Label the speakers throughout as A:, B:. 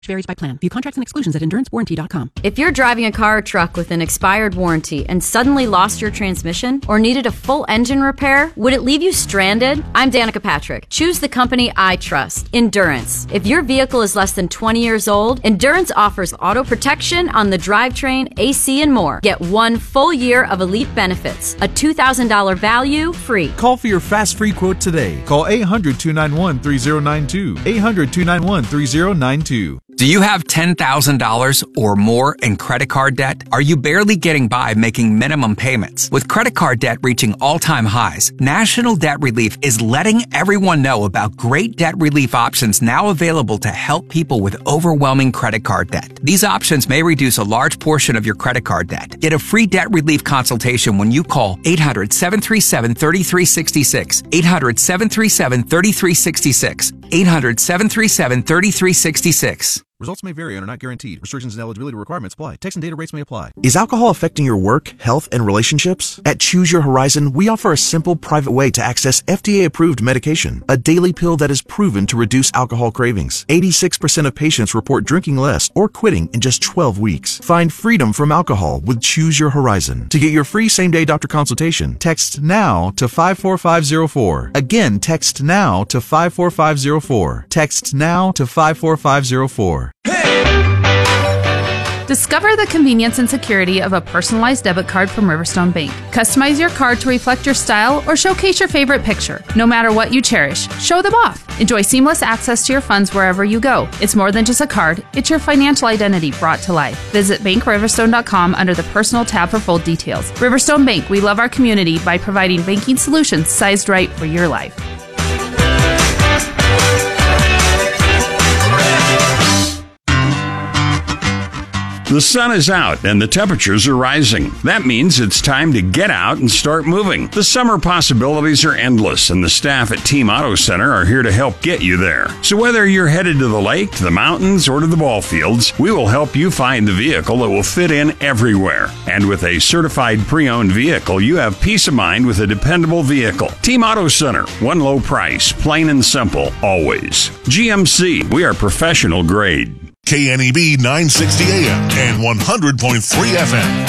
A: Varies by plan. View contracts and exclusions at endurancewarranty.com.
B: If you're driving a car or truck with an expired warranty and suddenly lost your transmission or needed a full engine repair, would it leave you stranded? I'm Danica Patrick. Choose the company I trust, Endurance. If your vehicle is less than 20 years old, Endurance offers auto protection on the drivetrain, AC, and more. Get 1 full year of elite benefits, a $2,000 value free.
C: Call for your fast free quote today. Call 800-291-3092. 800-291-3092.
D: Do you have $10,000 or more in credit card debt? Are you barely getting by making minimum payments? With credit card debt reaching all-time highs, National Debt Relief is letting everyone know about great debt relief options now available to help people with overwhelming credit card debt. These options may reduce a large portion of your credit card debt. Get a free debt relief consultation when you call 800-737-3366. 800-737-3366. 800-737-3366.
C: Results may vary and are not guaranteed. Restrictions and eligibility requirements apply. Text and data rates may apply.
E: Is alcohol affecting your work, health, and relationships? At Choose Your Horizon, we offer a simple, private way to access FDA-approved medication, a daily pill that is proven to reduce alcohol cravings. 86% of patients report drinking less or quitting in just 12 weeks. Find freedom from alcohol with Choose Your Horizon. To get your free same-day doctor consultation, text NOW to 54504. Again, text NOW to 54504. Text NOW to 54504.
F: Discover the convenience and security of a personalized debit card from Riverstone Bank. Customize your card to reflect your style or showcase your favorite picture. No matter what you cherish, show them off. Enjoy seamless access to your funds wherever you go. It's more than just a card, it's your financial identity brought to life. Visit BankRiverstone.com under the Personal tab for full details. Riverstone Bank, we love our community by providing banking solutions sized right for your life.
G: The sun is out and the temperatures are rising. That means it's time to get out and start moving. The summer possibilities are endless, and the staff at Team Auto Center are here to help get you there. So whether you're headed to the lake, to the mountains, or to the ball fields, we will help you find the vehicle that will fit in everywhere. And with a certified pre-owned vehicle, you have peace of mind with a dependable vehicle. Team Auto Center, one low price, plain and simple, always. GMC, we are professional grade.
H: KNEB 960 AM and 100.3 FM.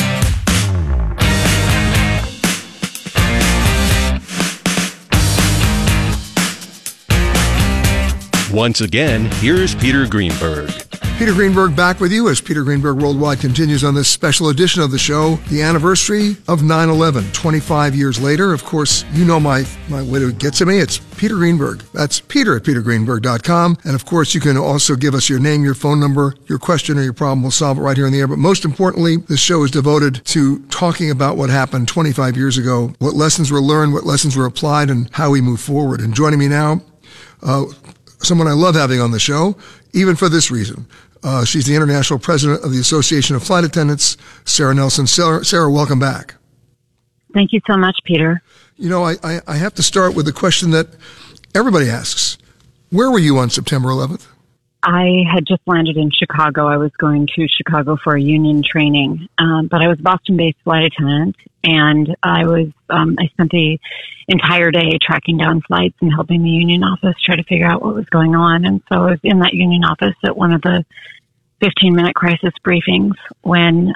I: Once again, here's Peter Greenberg.
J: Peter Greenberg back with you as Peter Greenberg Worldwide continues on this special edition of the show, the anniversary of 9/11. 25 years later, of course, you know my way to get to me. It's Peter Greenberg. That's Peter at petergreenberg.com. And of course, you can also give us your name, your phone number, your question or your problem. We'll solve it right here in the air. But most importantly, this show is devoted to talking about what happened 25 years ago, what lessons were learned, what lessons were applied, and how we move forward. And joining me now, someone I love having on the show, even for this reason. She's the international president of the Association of Flight Attendants, Sarah Nelson. Sarah, welcome back.
K: Thank you so much, Peter.
J: You know, I have to start with the question that everybody asks. Where were you on September 11th?
K: I had just landed in Chicago. I was going to Chicago for a union training, but I was a Boston-based flight attendant, and I spent the entire day tracking down flights and helping the union office try to figure out what was going on. And so I was in that union office at one of the 15-minute crisis briefings when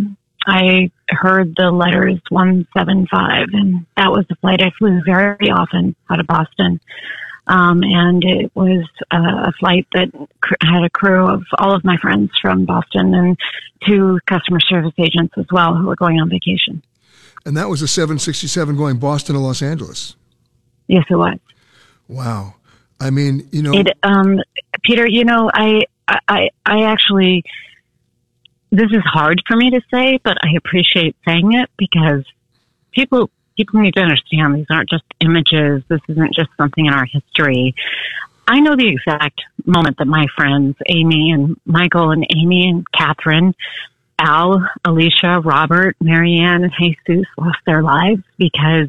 K: I heard the letters 175, and that was the flight I flew very often out of Boston. And it was a flight that had a crew of all of my friends from Boston and 2 customer service agents as well who were going on vacation.
J: And that was a 767 going Boston to Los Angeles.
K: Yes, it was.
J: Wow. I mean, you know,
K: Peter, you know, I actually, this is hard for me to say, but I appreciate saying it because people need to understand these aren't just images. This isn't just something in our history. I know the exact moment that my friends, Amy and Michael and Amy and Catherine, Al, Alicia, Robert, Marianne, and Jesus lost their lives because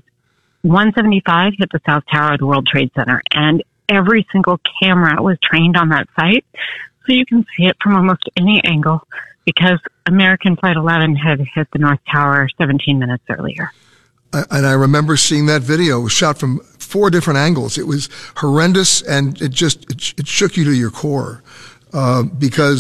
K: 175 hit the South Tower of the World Trade Center, and every single camera was trained on that site, so you can see it from almost any angle because American Flight 11 had hit the North Tower 17 minutes earlier.
J: And I remember seeing that video. It was shot from 4 different angles. It was horrendous, and it shook you to your core. because